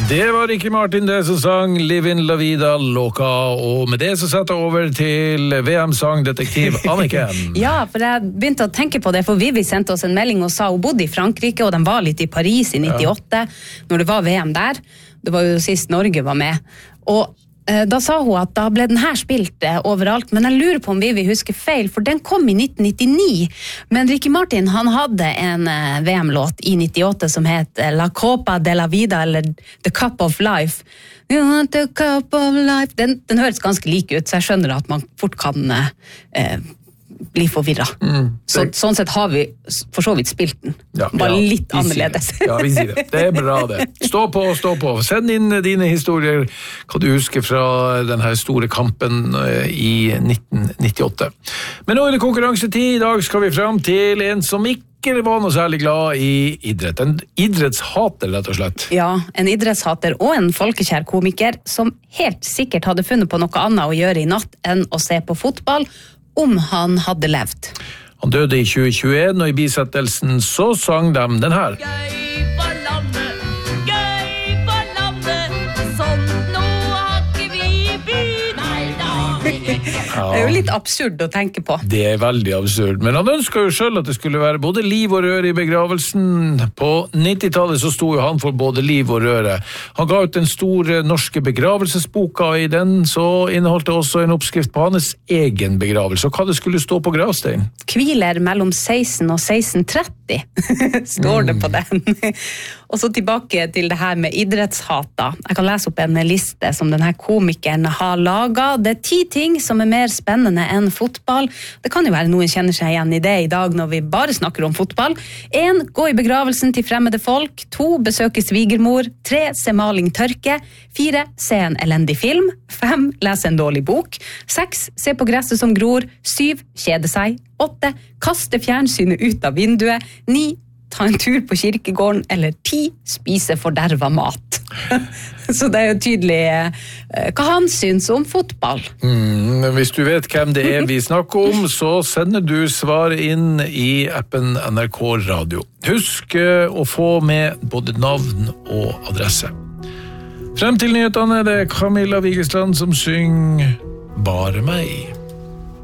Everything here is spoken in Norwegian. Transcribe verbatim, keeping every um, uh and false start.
Det var Ricky Martin det som sang Livin' La Vida Loca, og med det så setter jeg over til V M-sangdetektiv Anniken. Ja, for jeg begynte å tenke på det, for Vivi sendte oss en melding og sa hun bodde i Frankrike, og de var litt i Paris i nittiåtte, ja. Når det var V M der. Det var jo sist Norge var med. Og eh, da sa hun at da ble den her spilt eh, overalt, men jeg lurer på om Vivi husker feil, for den kom i nitten nittini. Men Ricky Martin, han hadde en eh, V M-låt i nittiåtte som het eh, La Copa de la Vida, eller The Cup of Life. You want the cup of life. Den, den høres ganske like ut, så jeg skjønner at man fort kan eh, bli forvirret. Mm, så, sånn sett har vi for så vidt spilt den. Ja, bare ja, litt annerledes. Ja, vi sier det. Det er bra det. Stå på, stå på. Send inn dine historier, hva du husker fra denne store kampen i nitten nittiåtte. Men nå er det konkurransetid. I dag skal vi frem til en som ikke var noe særlig glad i idrett. En idrettshater, rett og slett. Ja, en idrettshater og en folkekjær komiker som helt sikkert hadde funnet på noe annet å gjøre i natt enn å se på fotball, om han hadde levd. Han døde i tjue tjueen, og i bisettelsen så sang de den her. Gøy for landet, gøy for landet, sånn nå har ikke vi begynt. Nei, da har vi ikke. Ja. Det er jo litt absurd å tenke på. Det er veldig absurd, men han ønsket jo selv at det skulle være både liv og røre i begravelsen. På nittitallet så sto jo han for både liv og røre. Han ga ut den store norske begravelsesboka, og i den så inneholdt det også en oppskrift på hans egen begravelse, og hva det skulle stå på gravsteinen. Hviler mellom seksten og seksten tretti, står det på den. Og så tilbake til det her med idrettshata. Jeg kan lese opp en liste som denne komikeren har laget. Det er ti ting som er mer spennende enn fotball. Det kan jo være noen kjenner seg igjen i det i dag når vi bare snakker om fotball. En, gå i begravelsen til fremmede folk. To, besøke svigermor. Tre, se maling tørke. Fire, se en elendig film. Fem, lese en dårlig bok. Seks, se på gresset som gror. Syv, kjede seg. Åtte, kaste fjernsynet ut av vinduet. Ni, ta en tur på kirkegården. Eller ti, spise forderva mat. Så det er jo tydelig eh, hva han syns om fotball. Mm, men hvis du vet hvem det er vi snakker om, så sender du svar inn i appen N R K Radio. Husk eh, å få med både navn og adresse. Frem til nyhetene er det Camilla Wigesland som synger Bare meg.